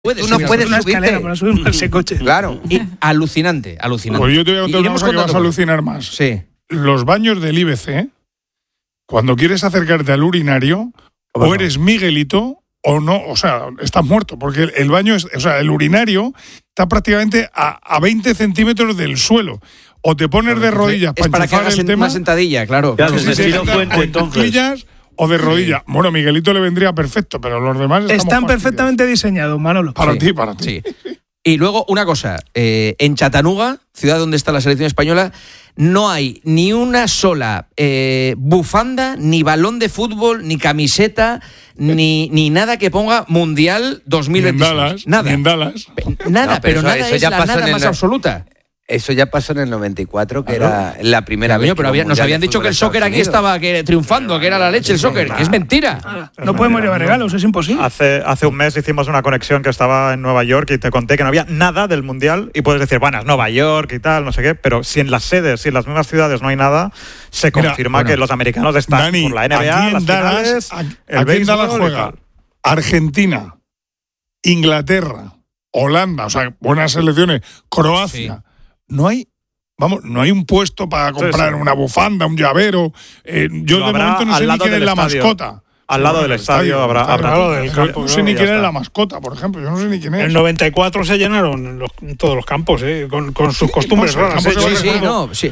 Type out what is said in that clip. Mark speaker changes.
Speaker 1: Tú no puedes subirte
Speaker 2: para subir ese coche.
Speaker 1: Claro. Y alucinante.
Speaker 3: Pues yo te voy a contar una cosa que vas a alucinar más.
Speaker 1: Sí.
Speaker 3: Los baños del IBC, cuando quieres acercarte al urinario, o eres Miguelito o no, o sea, estás muerto, porque el baño el urinario está prácticamente a 20 centímetros del suelo. O te pones de rodillas para
Speaker 1: que hagas una sentadilla, claro.
Speaker 3: Entonces. O de rodillas. Sí. Bueno, Miguelito le vendría perfecto, pero los demás
Speaker 2: están perfectamente diseñados, Manolo.
Speaker 3: Para ti.
Speaker 1: Sí. Y luego, una cosa, en Chattanooga, ciudad donde está la selección española, no hay ni una sola bufanda, ni balón de fútbol, ni camiseta, ni nada que ponga Mundial 2026.
Speaker 3: Nada. Ni en Dallas.
Speaker 1: Nada, no, pero nada es la nada más absoluta.
Speaker 4: Eso ya pasó en el 94, que era la primera vez.
Speaker 1: Pero nos habían dicho que el soccer aquí estaba triunfando, que era la leche el soccer, que es mentira.
Speaker 2: No podemos llevar regalos, es imposible.
Speaker 5: Hace un mes hicimos una conexión que estaba en Nueva York y te conté que no había nada del Mundial y puedes decir, bueno, es Nueva York y tal, no sé qué, pero si en las sedes, si en las mismas ciudades no hay nada, se confirma que los americanos están
Speaker 3: Dani,
Speaker 5: por la NBA, las finales, el béisbol
Speaker 3: juega Argentina, Inglaterra, Holanda, o sea, buenas selecciones, Croacia. Sí. No hay un puesto para comprar una bufanda, un llavero. Yo de momento no sé ni quién es la mascota.
Speaker 5: Al lado del estadio habrá
Speaker 3: del campo. No sé ni quién es la mascota, por ejemplo. Yo no sé ni quién es.
Speaker 6: En el 94 se llenaron todos los campos, con sus costumbres raras.
Speaker 1: Sí.